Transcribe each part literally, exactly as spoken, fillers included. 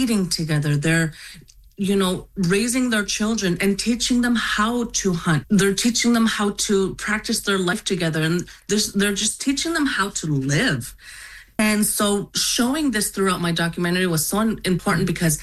eating together. They're, you know, raising their children and teaching them how to hunt. They're teaching them how to practice their life together. And there's, they're just teaching them how to live. And so showing this throughout my documentary was so important because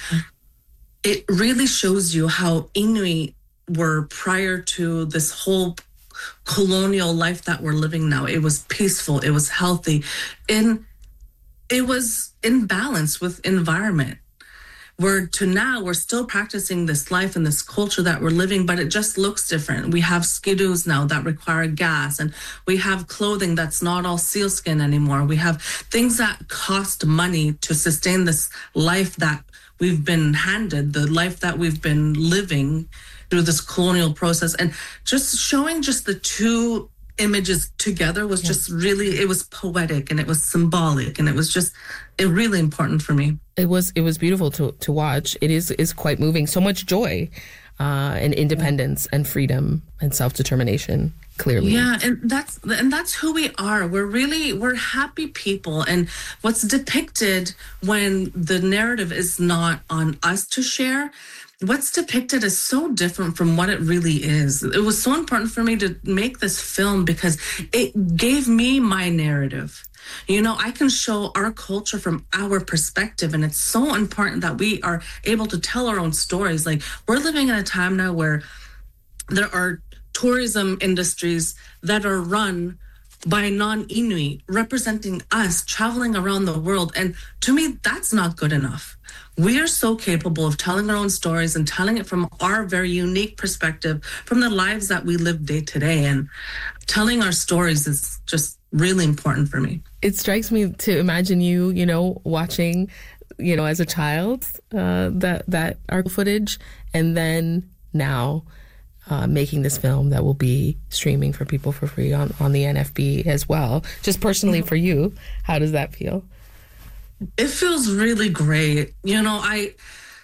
it really shows you how Inuit were prior to this whole colonial life that we're living now. It was peaceful. It was healthy. And it was in balance with environment. Where to now, we're still practicing this life and this culture that we're living, but it just looks different. We have skidoos now that require gas, and we have clothing that's not all sealskin anymore. We have things that cost money to sustain this life that we've been handed, the life that we've been living through this colonial process. And just showing just the two images together was yeah. just really, it was poetic and it was symbolic, and it was just it really important for me. It was it was beautiful to to watch. It is is quite moving. So much joy uh, and independence and freedom and self-determination, clearly. Yeah, and that's and that's who we are. We're really we're happy people. And what's depicted when the narrative is not on us to share, what's depicted is so different from what it really is. It was so important for me to make this film because it gave me my narrative. You know, I can show our culture from our perspective, and it's so important that we are able to tell our own stories. Like, we're living in a time now where there are tourism industries that are run by non-Inuit representing us, traveling around the world. And to me, that's not good enough. We are so capable of telling our own stories and telling it from our very unique perspective, from the lives that we live day to day. And telling our stories is just really important for me. It strikes me to imagine you, you know, watching, you know, as a child, uh, that, that art footage, and then now uh, making this film that will be streaming for people for free on, on the N F B as well. Just personally for you, how does that feel? It feels really great. You know, I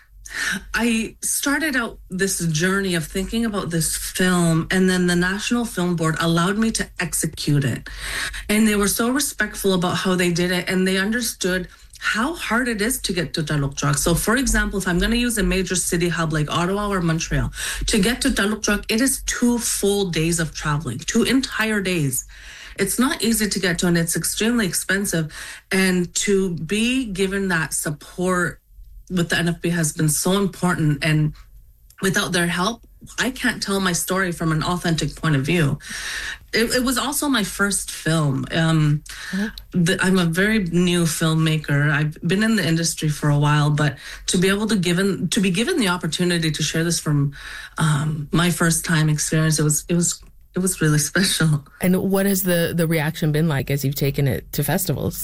I started out this journey of thinking about this film, and then the National Film Board allowed me to execute it. And they were so respectful about how they did it, and they understood how hard it is to get to Dalukjuak. So, for example, if I'm going to use a major city hub like Ottawa or Montreal, to get to Dalukjuak, it is two full days of traveling, two entire days. It's not easy to get to, and it's extremely expensive. And to be given that support with the N F B has been so important. And without their help, I can't tell my story from an authentic point of view. It, it was also my first film. Um, the, I'm a very new filmmaker. I've been in the industry for a while, but to be able to given to be given the opportunity to share this from um, my first time experience, it was it was it was really special. And what has the the reaction been like as you've taken it to festivals?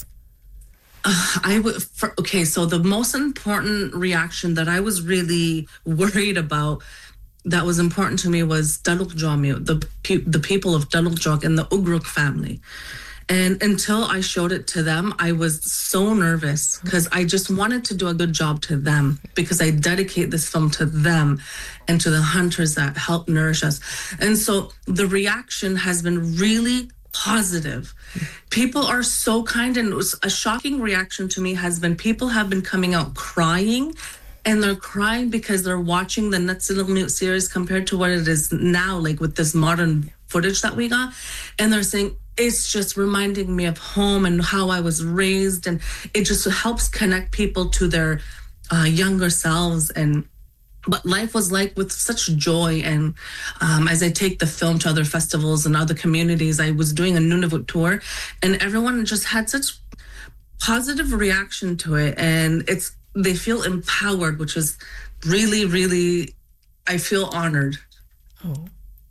Uh, I would. For, okay, so the most important reaction that I was really worried about, that was important to me, was Dalukjuak, the pe- the people of Dalukjuak and the Ugruk family. And until I showed it to them, I was so nervous because I just wanted to do a good job to them, because I dedicate this film to them and to the hunters that help nourish us. And so the reaction has been really positive. People are so kind, and it was a shocking reaction to me has been people have been coming out crying, and they're crying because they're watching the Nutsililmute series compared to what it is now, like with this modern footage that we got. And they're saying, it's just reminding me of home and how I was raised. And it just helps connect people to their uh, younger selves and what life was like with such joy. And um, as I take the film to other festivals and other communities, I was doing a Nunavut tour, and everyone just had such positive reaction to it. And it's they feel empowered, which is really, really, I feel honored. Oh.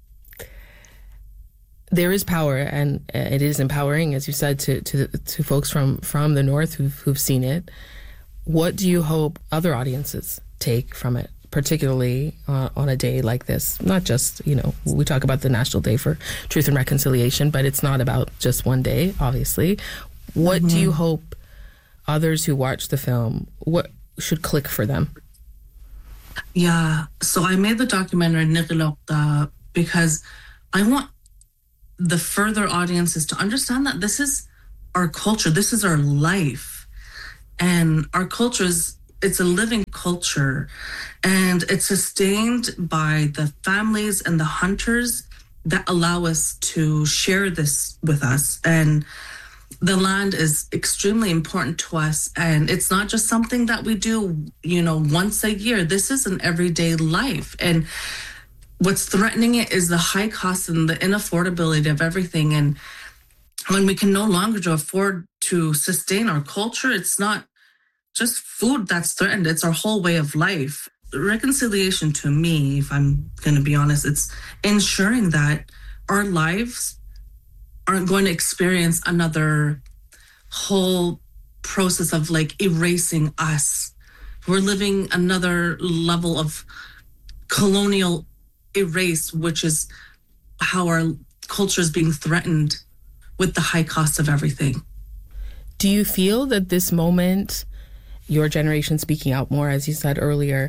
There is power, and it is empowering, as you said, to to, to folks from, from the North who've, who've seen it. What do you hope other audiences take from it, particularly uh, on a day like this? Not just, you know, we talk about the National Day for Truth and Reconciliation, but it's not about just one day, obviously. What mm-hmm. do you hope others who watch the film, what should click for them? Yeah, so I made the documentary Nigilokta because I want the further audiences to understand that this is our culture, this is our life. And our culture is, it's a living culture. culture, and it's sustained by the families and the hunters that allow us to share this with us. And the land is extremely important to us, and it's not just something that we do, you know, once a year. This is an everyday life, and what's threatening it is the high cost and the inaffordability of everything. And when we can no longer afford to sustain our culture, it's not just food that's threatened, it's our whole way of life. Reconciliation, to me, if I'm going to be honest, it's ensuring that our lives aren't going to experience another whole process of like erasing us. We're living another level of colonial erase, which is how our culture is being threatened with the high cost of everything. Do you feel that this moment, your generation speaking out more, as you said earlier,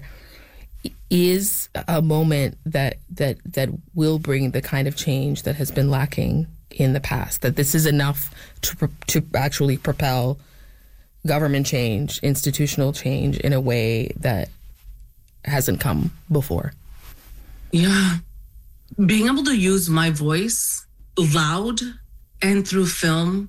is a moment that that that will bring the kind of change that has been lacking in the past? That this is enough to to actually propel government change, institutional change in a way that hasn't come before? Yeah. Being able to use my voice loud and through film.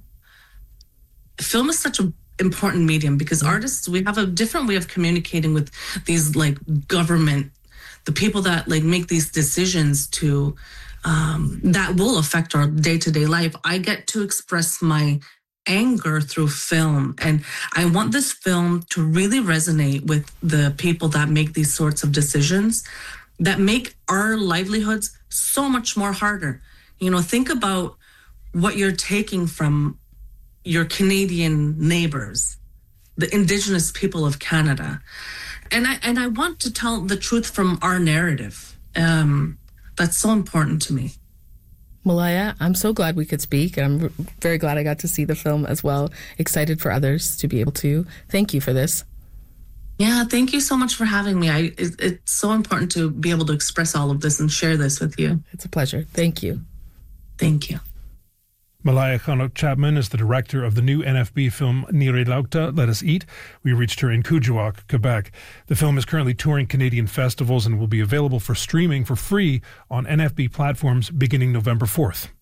Film is such an important medium because artists, we have a different way of communicating with these like government, the people that like make these decisions to, um, that will affect our day-to-day life. I get to express my anger through film, and I want this film to really resonate with the people that make these sorts of decisions that make our livelihoods so much more harder. You know, think about what you're taking from your Canadian neighbors, the Indigenous people of Canada. And I and I want to tell the truth from our narrative. Um, that's so important to me. Malaya, I'm so glad we could speak. I'm very glad I got to see the film as well. Excited for others to be able to. Thank you for this. Yeah, thank you so much for having me. I, it, it's so important to be able to express all of this and share this with you. It's a pleasure. Thank you. Thank you. Malaya Chanock-Chapman is the director of the new N F B film Nire Laukta, Let Us Eat. We reached her in Kuujjuaq, Quebec. The film is currently touring Canadian festivals and will be available for streaming for free on N F B platforms beginning November fourth.